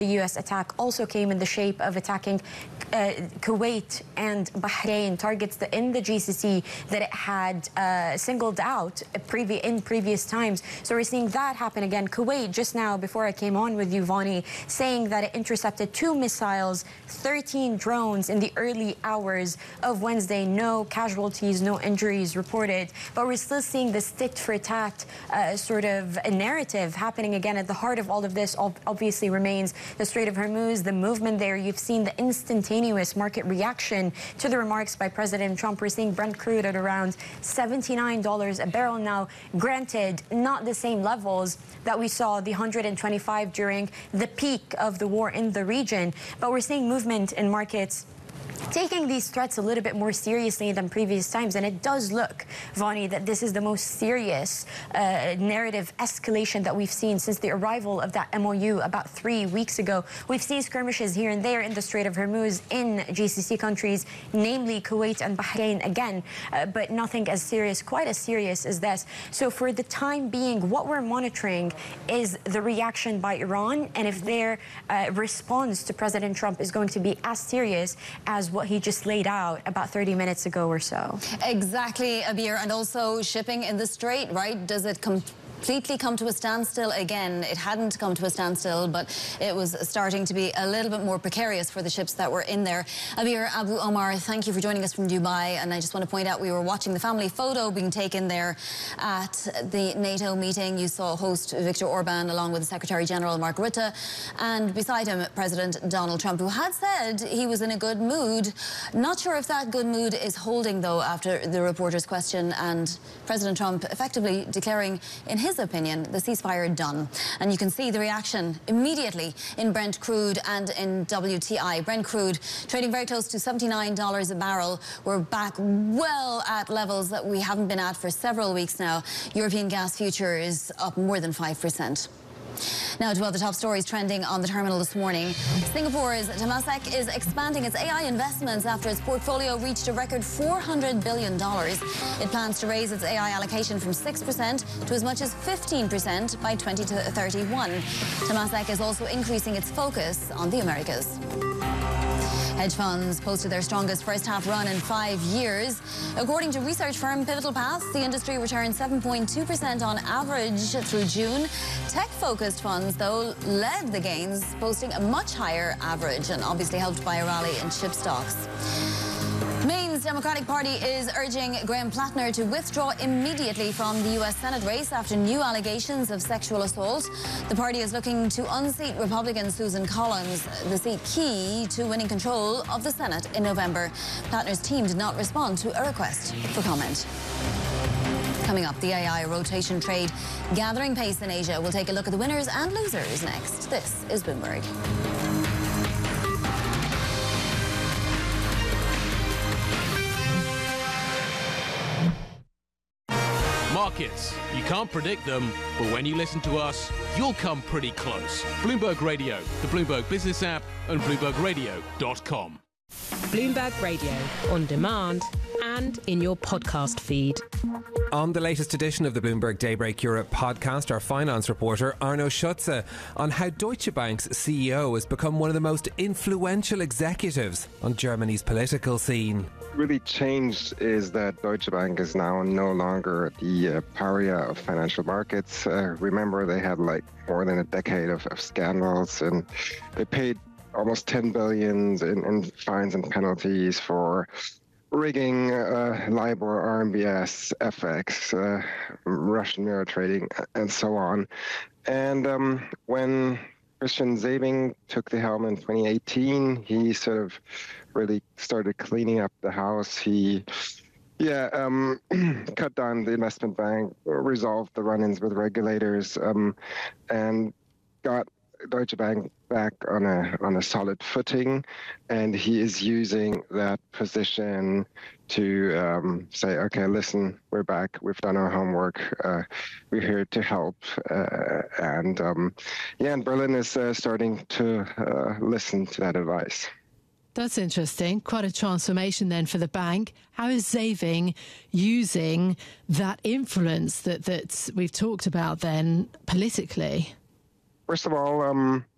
The U.S. attack also came in the shape of attacking Kuwait and Bahrain, targets in the GCC that it had singled out in previous times. So we're seeing that happen again. Kuwait, just now, before I came on with you, Vani, saying that it intercepted 2 missiles, 13 drones in the early hours of Wednesday. No casualties, no injuries reported. But we're still seeing this tit-for-tat sort of narrative happening again. At the heart of all of this obviously remains the Strait of Hormuz, the movement there. You've seen the instantaneous market reaction to the remarks by President Trump. We're seeing Brent crude at around $79 a barrel now. Granted, not the same levels that we saw the 125 during the peak of the war in the region, but we're seeing movement in markets taking these threats a little bit more seriously than previous times. And it does look, Vani, that this is the most serious narrative escalation that we've seen since the arrival of that MOU about 3 weeks ago. We've seen skirmishes here and there in the Strait of Hormuz in GCC countries, namely Kuwait and Bahrain again, but nothing as serious, quite as serious as this. So for the time being, what we're monitoring is the reaction by Iran, and if their response to President Trump is going to be as serious as what he just laid out about 30 minutes ago or so. Exactly, Abir. And also shipping in the Strait, right? Does it completely come to a standstill again? It hadn't come to a standstill, but it was starting to be a little bit more precarious for the ships that were in there. Abir Abu Omar, thank you for joining us from Dubai. And I just want to point out, we were watching the family photo being taken there at the NATO meeting. You saw host Viktor Orban along with the Secretary General Mark Rutte, and beside him President Donald Trump, who had said he was in a good mood. Not sure if that good mood is holding, though, after the reporter's question and President Trump effectively declaring, in his opinion, the ceasefire done. And you can see the reaction immediately in Brent crude and in WTI. Brent crude trading very close to $79 a barrel. We're back well at levels that we haven't been at for several weeks now. European gas futures up more than 5%. Now to other top stories trending on the terminal this morning. Singapore's Temasek is expanding its AI investments after its portfolio reached a record $400 billion. It plans to raise its AI allocation from 6% to as much as 15% by 2031. Temasek is also increasing its focus on the Americas. Hedge funds posted their strongest first-half run in 5 years. According to research firm Pivotal Paths, the industry returned 7.2% on average through June. Tech-focused funds, though, led the gains, posting a much higher average, and obviously helped by a rally in chip stocks. Maine's Democratic Party is urging Graham Plattner to withdraw immediately from the U.S. Senate race after new allegations of sexual assault. The party is looking to unseat Republican Susan Collins, the seat key to winning control of the Senate in November. Plattner's team did not respond to a request for comment. Coming up, the AI rotation trade gathering pace in Asia. We'll take a look at the winners and losers next. This is Bloomberg. Markets. You can't predict them, but when you listen to us, you'll come pretty close. Bloomberg Radio, the Bloomberg Business app, and BloombergRadio.com. Bloomberg Radio, on demand and in your podcast feed. On the latest edition of the Bloomberg Daybreak Europe podcast, our finance reporter Arno Schutze on how Deutsche Bank's CEO has become one of the most influential executives on Germany's political scene. Really changed is that Deutsche Bank is now no longer the pariah of financial markets. Remember, they had like more than a decade of scandals, and they paid almost 10 billion in fines and penalties for rigging, LIBOR, RMBS, FX, Russian mirror trading, and so on. And when Christian Sewing took the helm in 2018, he sort of really started cleaning up the house. He cut down the investment bank, resolved the run-ins with regulators, and got Deutsche Bank back on a solid footing, and he is using that position to say, okay, listen, we're back, we've done our homework, we're here to help, and Berlin is starting to listen to that advice. That's interesting. Quite a transformation then for the bank. How is Sewing using that influence that we've talked about then politically? First of all,